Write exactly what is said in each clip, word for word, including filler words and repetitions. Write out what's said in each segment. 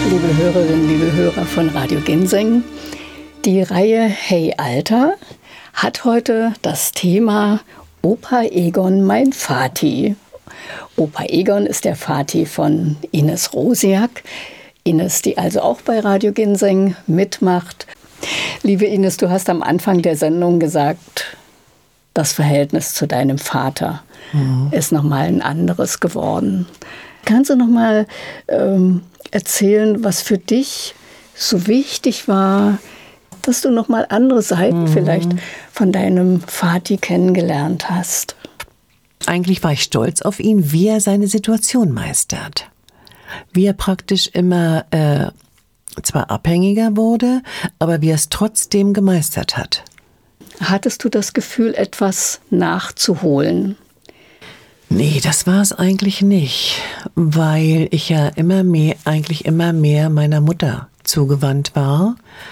liebe Hörerinnen, liebe Hörer von Radio Ginseng. Die Reihe Hey Alter hat heute das Thema Opa Egon, mein Vati. Opa Egon ist der Vati von Ines Rosiak. Ines, die also auch bei Radio Ginseng mitmacht. Liebe Ines, du hast am Anfang der Sendung gesagt, das Verhältnis zu deinem Vater mhm. ist nochmal ein anderes geworden. Kannst du nochmal ähm, erzählen, was für dich so wichtig war, dass du nochmal andere Seiten mhm. vielleicht von deinem Vati kennengelernt hast? Eigentlich war ich stolz auf ihn, wie er seine Situation meistert. Wie er praktisch immer äh, zwar abhängiger wurde, aber wie er es trotzdem gemeistert hat. Hattest du das Gefühl, etwas nachzuholen? Nee, das war es eigentlich nicht, weil ich ja immer mehr, eigentlich immer mehr meiner Mutter zugewandt war.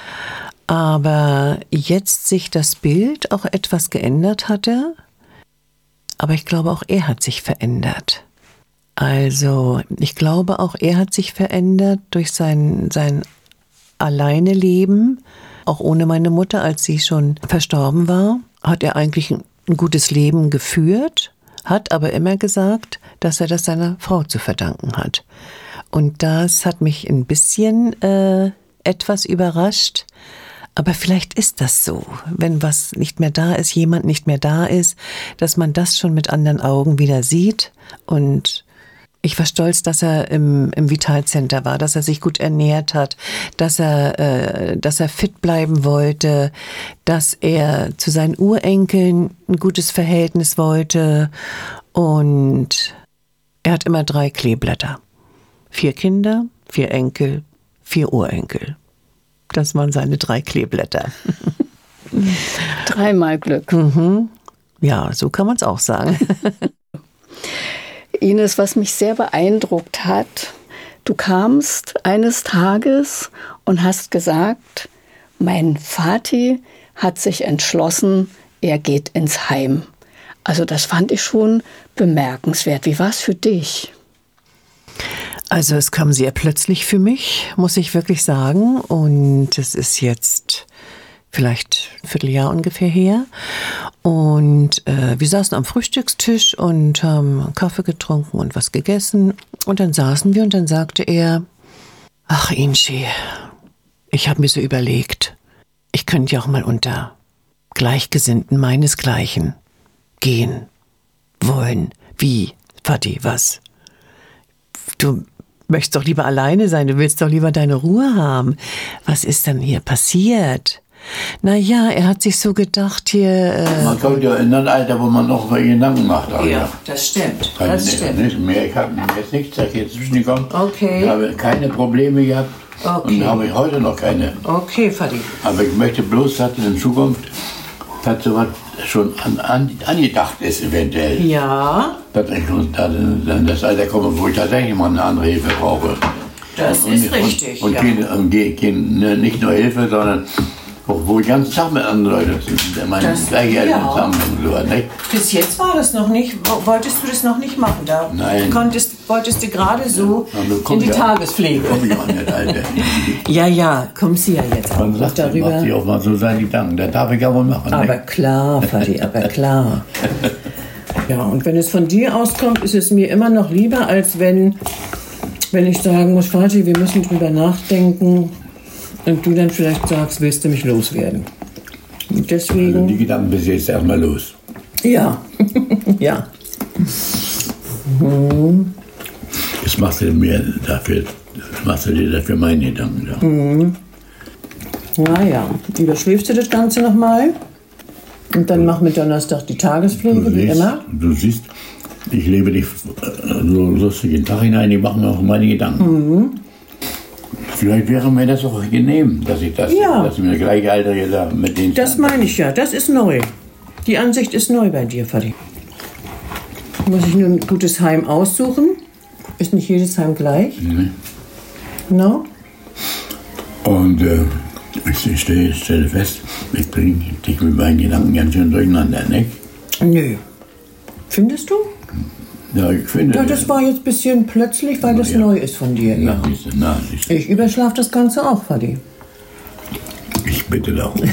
Aber jetzt sich das Bild auch etwas geändert hatte. Aber ich glaube, auch er hat sich verändert. Also, ich glaube, auch er hat sich verändert durch sein, sein Alleineleben. Auch ohne meine Mutter, als sie schon verstorben war, hat er eigentlich ein, ein gutes Leben geführt. Hat aber immer gesagt, dass er das seiner Frau zu verdanken hat. Und das hat mich ein bisschen äh, etwas überrascht. Aber vielleicht ist das so, wenn was nicht mehr da ist, jemand nicht mehr da ist, dass man das schon mit anderen Augen wieder sieht. Und ich war stolz, dass er im, im Vitalcenter war, dass er sich gut ernährt hat, dass er, äh, dass er fit bleiben wollte, dass er zu seinen Urenkeln ein gutes Verhältnis wollte. Und er hat immer drei Kleeblätter. Vier Kinder, vier Enkel, vier Urenkel. Das waren seine drei Kleeblätter. Dreimal Glück. Mhm. Ja, so kann man es auch sagen. Ines, was mich sehr beeindruckt hat, du kamst eines Tages und hast gesagt, mein Vati hat sich entschlossen, er geht ins Heim. Also das fand ich schon bemerkenswert. Wie war es für dich? Also es kam sehr plötzlich für mich, muss ich wirklich sagen. Und es ist jetzt vielleicht ein Vierteljahr ungefähr her. Und äh, wir saßen am Frühstückstisch und haben Kaffee getrunken und was gegessen. Und dann saßen wir und dann sagte er, ach Inchi, ich habe mir so überlegt, ich könnte ja auch mal unter Gleichgesinnten meinesgleichen gehen wollen. Wie, Vati, was? Du möchtest doch lieber alleine sein, du willst doch lieber deine Ruhe haben. Was ist denn hier passiert? Naja, er hat sich so gedacht hier... Äh man kommt ja in ein Alter, wo man noch mal Gedanken macht. Also. Ja, das stimmt. Keine, das nicht, stimmt. Nicht mehr. Ich habe jetzt nichts dazwischen gekommen. Okay. Ich habe keine Probleme gehabt. Okay. Und habe ich heute noch keine. Okay, Vati. Aber ich möchte bloß, dass in Zukunft, dass sowas schon an, an, angedacht ist eventuell. Ja. Dass ich dann das Alter komme, wo ich tatsächlich mal eine andere Hilfe brauche. Das und, ist und, richtig, Und, ja. und, und, und nicht nur Hilfe, sondern wo ich ganz Tag mit anderen Leuten, meine gleiche Eltern ja. zusammen und so weiter. Bis jetzt war das noch nicht, wolltest du das noch nicht machen? Da Nein. Konntest, wolltest du gerade so ja, in die ja, Tagespflege. Komm ich auch nicht, Alter. Ja, ja, kommst du ja jetzt auch Man sagt, darüber. macht sich auch mal so seine Gedanken, das darf ich ja wohl machen. Aber ne? klar, Vati, aber klar. Ja, und wenn es von dir auskommt, ist es mir immer noch lieber, als wenn, wenn ich sagen muss, Vati, wir müssen drüber nachdenken und du dann vielleicht sagst, willst du mich loswerden. Und deswegen... Also die Gedanken bis jetzt erstmal los. Ja, ja. Mhm. Das machst du mir dafür, das machst du dir dafür meine Gedanken. Ja. Mhm. Naja, überschläfst du das Ganze nochmal und dann mach mit Donnerstag die Tagespflege, Du wie siehst, immer. du siehst, ich lebe nicht so lustig den Tag hinein, ich mache mir auch meine Gedanken. Mhm. Vielleicht wäre mir das auch genehm, dass ich das, Ja. dass ich mir gleich Alter da mit denen... Das meine ich ja, das ist neu. Die Ansicht ist neu bei dir, Vati. Muss ich nur ein gutes Heim aussuchen? Ist nicht jedes Heim gleich? Mhm. No? Und äh, ich stelle, stelle fest, ich bringe dich mit meinen Gedanken ganz schön durcheinander, nicht? Nö. Findest du? Ja, ich finde. Ja, das war jetzt ein bisschen plötzlich, weil das ja. neu ist von dir. Na, Ja. siehste, na, siehste. Ich überschlafe das Ganze auch, Fadi. Ich bitte darum.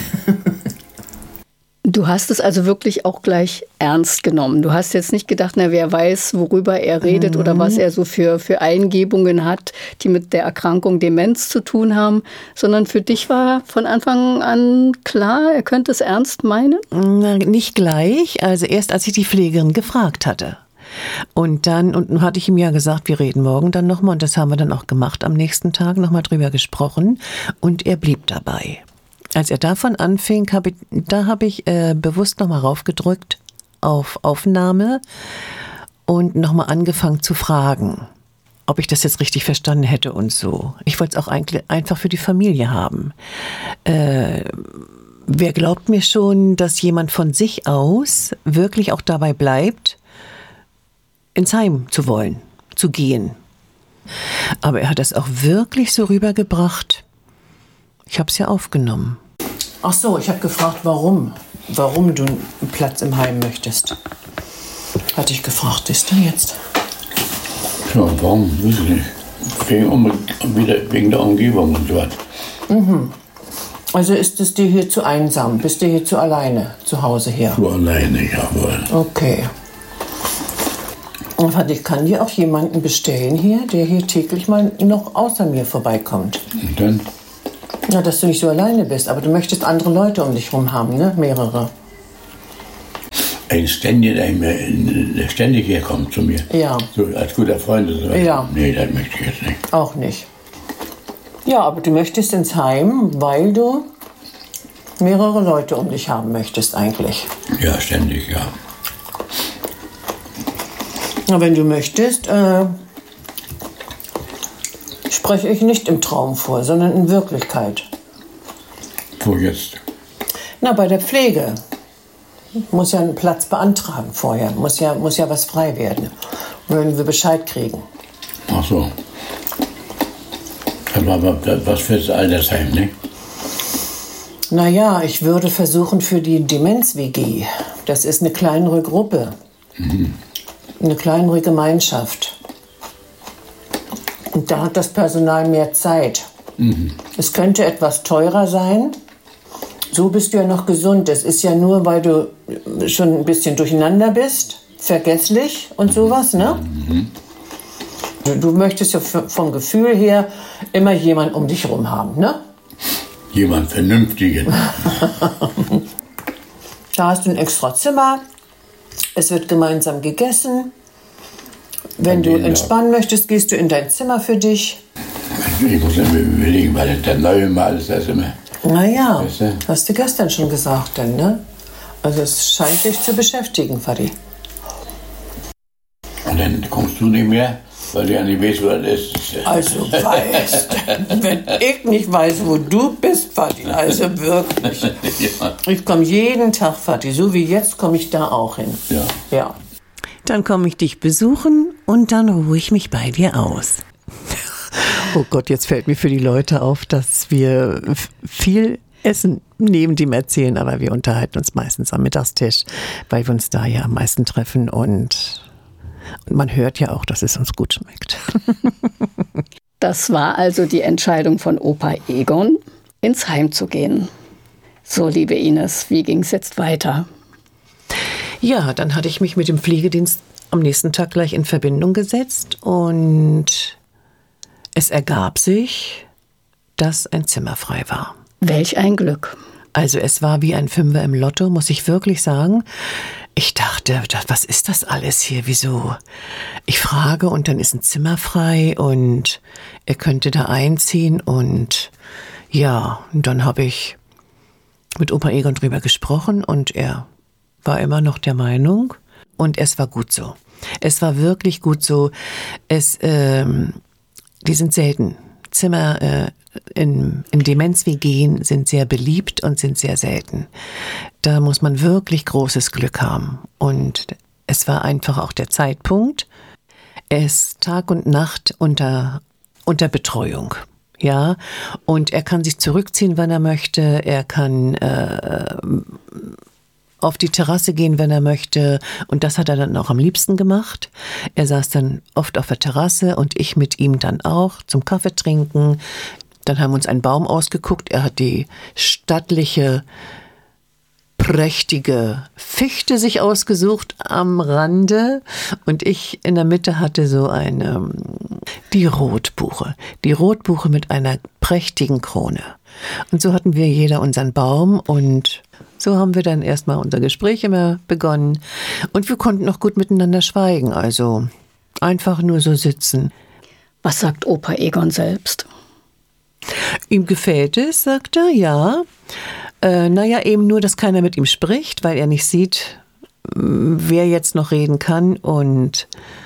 Du hast es also wirklich auch gleich ernst genommen. Du hast jetzt nicht gedacht, na, wer weiß, worüber er redet mhm. oder was er so für, für Eingebungen hat, die mit der Erkrankung Demenz zu tun haben, sondern für dich war von Anfang an klar, er könnte es ernst meinen? Na, nicht gleich, also erst als ich die Pflegerin gefragt hatte. Und dann und hatte ich ihm ja gesagt, wir reden morgen dann nochmal und das haben wir dann auch gemacht am nächsten Tag, nochmal drüber gesprochen und er blieb dabei. Als er davon anfing, hab ich, da habe ich äh, bewusst nochmal raufgedrückt auf Aufnahme und nochmal angefangen zu fragen, ob ich das jetzt richtig verstanden hätte und so. Ich wollte es auch eigentlich einfach für die Familie haben. Äh, wer glaubt mir schon, dass jemand von sich aus wirklich auch dabei bleibt, ins Heim zu wollen, zu gehen? Aber er hat das auch wirklich so rübergebracht. Ich habe es ja aufgenommen. Ach so, ich habe gefragt, warum. Warum du einen Platz im Heim möchtest. Hatte ich gefragt, ist du jetzt? Ja, warum? Weiß ich nicht. Wegen, um, wieder, wegen der Umgebung und so was. Mhm. Also ist es dir hier zu einsam? Bist du hier zu alleine zu Hause hier? Zu alleine, jawohl. Okay. Und ich kann dir auch jemanden bestellen hier, der hier täglich mal noch außer mir vorbeikommt. Und dann? Ja, dass du nicht so alleine bist, aber du möchtest andere Leute um dich rum haben, ne? Mehrere. Ein ständig, der ständig herkommt zu mir. Ja. So als guter Freund. So. Ja. Nee, das möchte ich jetzt nicht. Auch nicht. Ja, aber du möchtest ins Heim, weil du mehrere Leute um dich haben möchtest eigentlich. Ja, ständig, ja. Na, wenn du möchtest, äh, spreche ich nicht im Traum vor, sondern in Wirklichkeit. Wo jetzt? Na, bei der Pflege. Muss ja einen Platz beantragen vorher. Muss ja, muss ja was frei werden. Wenn wir Bescheid kriegen. Ach so. Aber was für das Altersheim, ne? Naja, ich würde versuchen für die Demenz-W G. Das ist eine kleinere Gruppe. Mhm. Eine kleinere Gemeinschaft. Und da hat das Personal mehr Zeit. Mhm. Es könnte etwas teurer sein. So bist du ja noch gesund. Das ist ja nur, weil du schon ein bisschen durcheinander bist, vergesslich und sowas, ne? Mhm. Du, du möchtest ja vom Gefühl her immer jemanden um dich rum haben, ne? Jemand Vernünftigen. Da hast du ein extra Zimmer. Es wird gemeinsam gegessen. Wenn du entspannen möchtest, gehst du in dein Zimmer für dich. Ich muss mir überlegen, weil das neue Mal ist das immer. Naja, weißt du? Hast du gestern schon gesagt, denn, ne? Also es scheint dich zu beschäftigen, Fadi. Und dann kommst du nicht mehr, weil du ja nicht weißt, wo das ist. Also weißt, wenn ich nicht weiß, wo du bist, Fadi, also wirklich. Ja. Ich komme jeden Tag, Fadi, so wie jetzt komme ich da auch hin. Ja. Ja. Dann komme ich dich besuchen und dann ruhe ich mich bei dir aus. Oh Gott, jetzt fällt mir für die Leute auf, dass wir viel essen neben dem Erzählen, aber wir unterhalten uns meistens am Mittagstisch, weil wir uns da ja am meisten treffen und, und man hört ja auch, dass es uns gut schmeckt. Das war also die Entscheidung von Opa Egon, ins Heim zu gehen. So, liebe Ines, wie ging es jetzt weiter? Ja, dann hatte ich mich mit dem Pflegedienst am nächsten Tag gleich in Verbindung gesetzt und es ergab sich, dass ein Zimmer frei war. Welch ein Glück. Also es war wie ein Fünfer im Lotto, muss ich wirklich sagen. Ich dachte, was ist das alles hier? Wieso? Ich frage und dann ist ein Zimmer frei und er könnte da einziehen. Und ja, und dann habe ich mit Opa Egon drüber gesprochen und er war immer noch der Meinung. Und es war gut so. Es war wirklich gut so. Es, ähm, die sind selten. Zimmer äh, in, in Demenz-W G sind sehr beliebt und sind sehr selten. Da muss man wirklich großes Glück haben. Und es war einfach auch der Zeitpunkt. Es Tag und Nacht unter, unter Betreuung. Ja, und er kann sich zurückziehen, wann er möchte. Er kann äh, auf die Terrasse gehen, wenn er möchte. Und das hat er dann auch am liebsten gemacht. Er saß dann oft auf der Terrasse und ich mit ihm dann auch zum Kaffee trinken. Dann haben wir uns einen Baum ausgeguckt. Er hat die stattliche, prächtige Fichte sich ausgesucht am Rande. Und ich in der Mitte hatte so eine, die Rotbuche. Die Rotbuche mit einer prächtigen Krone. Und so hatten wir jeder unseren Baum und so haben wir dann erstmal unser Gespräch immer begonnen. Und wir konnten auch gut miteinander schweigen, also einfach nur so sitzen. Was sagt Opa Egon selbst? Ihm gefällt es, sagt er, ja. Äh, naja, eben nur, dass keiner mit ihm spricht, weil er nicht sieht, wer jetzt noch reden kann. Und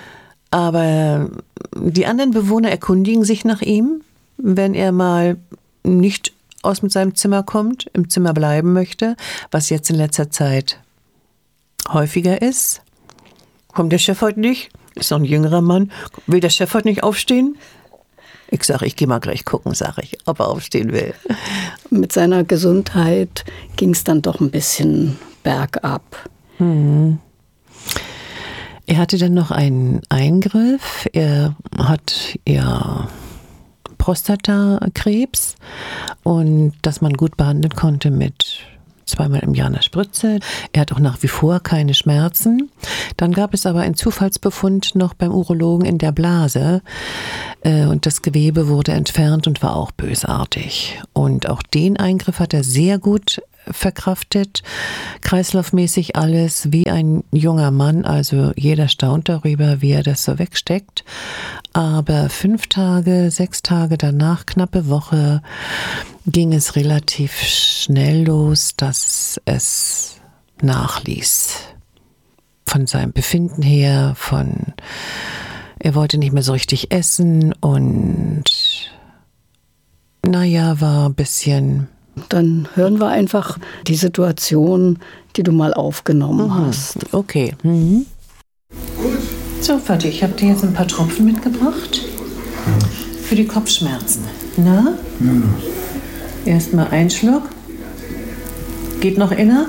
aber die anderen Bewohner erkundigen sich nach ihm, wenn er mal nicht aus mit seinem Zimmer kommt, im Zimmer bleiben möchte, was jetzt in letzter Zeit häufiger ist. Kommt der Chef heute nicht? Ist noch ein jüngerer Mann. Will der Chef heute nicht aufstehen? Ich sage, ich gehe mal gleich gucken, sage ich, ob er aufstehen will. Mit seiner Gesundheit ging es dann doch ein bisschen bergab. Hm. Er hatte dann noch einen Eingriff. Er hat ja Prostatakrebs und dass man gut behandeln konnte mit zweimal im Jahr einer Spritze. Er hat auch nach wie vor keine Schmerzen. Dann gab es aber einen Zufallsbefund noch beim Urologen in der Blase und das Gewebe wurde entfernt und war auch bösartig. Und auch den Eingriff hat er sehr gut verkraftet, kreislaufmäßig alles wie ein junger Mann, also jeder staunt darüber, wie er das so wegsteckt. Aber fünf Tage, sechs Tage danach, knappe Woche, ging es relativ schnell los, dass es nachließ. Von seinem Befinden her, von er wollte nicht mehr so richtig essen und naja, war ein bisschen. Dann hören wir einfach die Situation, die du mal aufgenommen mhm. hast. Okay. Mhm. So, Vati, ich habe dir jetzt ein paar Tropfen mitgebracht für die Kopfschmerzen. Na? Ja. Erstmal einen Schluck. Geht noch inner?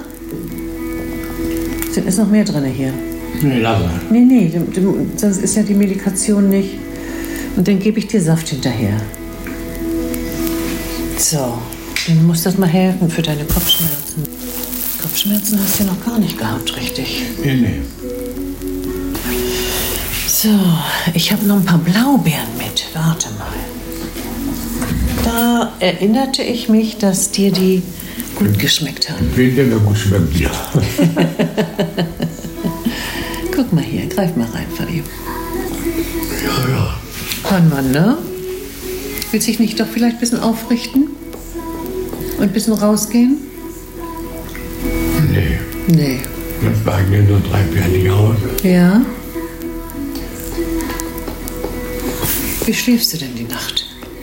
Ist noch mehr drin hier? Nee, lass mal. Nee, nee, sonst ist ja die Medikation nicht. Und dann gebe ich dir Saft hinterher. So. Dann muss das mal helfen für deine Kopfschmerzen. Kopfschmerzen hast du ja noch gar nicht gehabt, richtig? Nee, nee. So, ich habe noch ein paar Blaubeeren mit. Warte mal. Da erinnerte ich mich, dass dir die gut geschmeckt haben. Wen denn mir gut schmeckt, ja. Guck mal hier, greif mal rein, Fadi. Ja, ja. Kann man, ne? Willst du dich nicht doch vielleicht ein bisschen aufrichten? Und ein bisschen rausgehen? Nee. Nee. Jetzt waren ja nur drei fertig aus. Ja? Wie schläfst du denn die Nacht?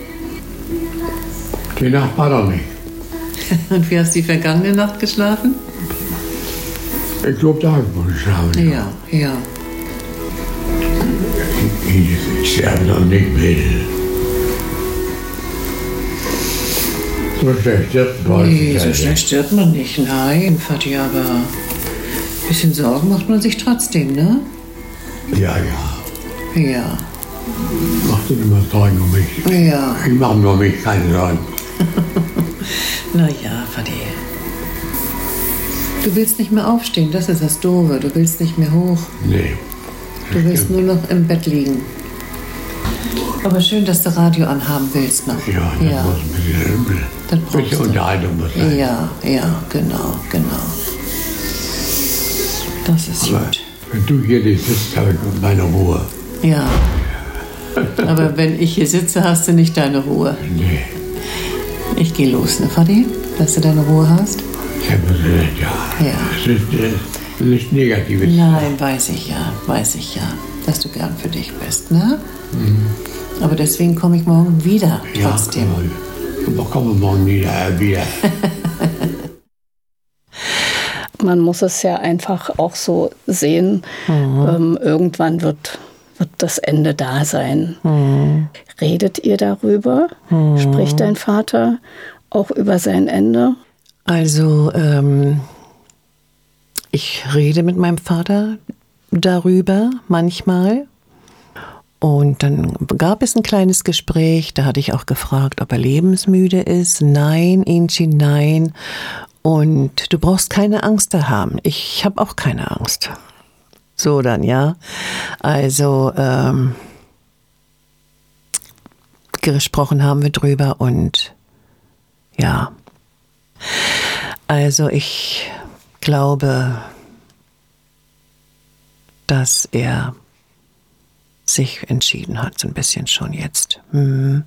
Die Nacht war doch nicht. Und wie hast du die vergangene Nacht geschlafen? Ich glaube, da habe ich wohl geschlafen. Ja, ja. Ich, ich sterbe doch nicht will. So schlecht stirbt man. Nee, so schnell stirbt man nicht. Nein, Vati, aber ein bisschen Sorgen macht man sich trotzdem, ne? Ja, ja. Ja. Mach dir immer Sorgen um mich. Ja. Ich mache mir um mich keine Sorgen. Na ja, Vati. Du willst nicht mehr aufstehen, das ist das Doofe. Du willst nicht mehr hoch. Nee. Du willst nur noch im Bett liegen. Aber schön, dass du Radio anhaben willst noch. Ja, das ja. muss ein bisschen, Das ein bisschen brauchst du. Unterhaltung muss sein. Ja, ja, genau, genau. Das ist Aber gut. wenn du hier nicht sitzt, habe ich meine Ruhe. Ja. Aber wenn ich hier sitze, hast du nicht deine Ruhe. Nee. Ich gehe los, ne, Vati? Dass du deine Ruhe hast? Selbstverständlich, ja. Ja. Es ist, es ist nichts Negatives. Nein, weiß ich ja, weiß ich ja, dass du gern für dich bist, ne? Mhm. Aber deswegen komme ich morgen wieder, Ja, trotzdem. komm, wir kommen morgen wieder. Äh, wieder. Man muss es ja einfach auch so sehen, Mhm. ähm, irgendwann wird, wird das Ende da sein. Mhm. Redet ihr darüber? Mhm. Spricht dein Vater auch über sein Ende? Also, ähm, ich rede mit meinem Vater darüber manchmal. Und dann gab es ein kleines Gespräch, da hatte ich auch gefragt, ob er lebensmüde ist. Nein, Inchi, nein. Und du brauchst keine Angst da haben. Ich habe auch keine Angst. So dann, ja. Also, ähm, gesprochen haben wir drüber und ja. Also ich glaube, dass er sich entschieden hat, so ein bisschen schon jetzt. Mhm.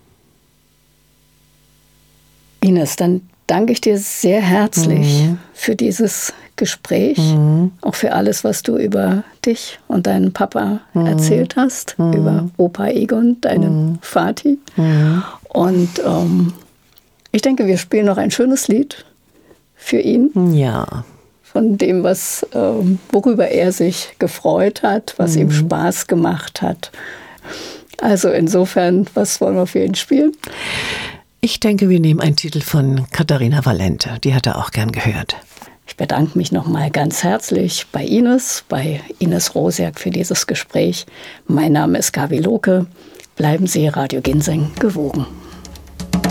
Ines, dann danke ich dir sehr herzlich mhm. für dieses Gespräch, mhm. auch für alles, was du über dich und deinen Papa mhm. erzählt hast, mhm. über Opa Egon, deinen mhm. Vati. Mhm. Und ähm, ich denke, wir spielen noch ein schönes Lied für ihn. Ja. Von dem, was, ähm, worüber er sich gefreut hat, was mhm. ihm Spaß gemacht hat. Also insofern, was wollen wir für ihn spielen? Ich denke, wir nehmen einen Titel von Katharina Valente. Die hat er auch gern gehört. Ich bedanke mich nochmal ganz herzlich bei Ines, bei Ines Rosiak für dieses Gespräch. Mein Name ist Gabi Lohke. Bleiben Sie Radio Ginseng gewogen.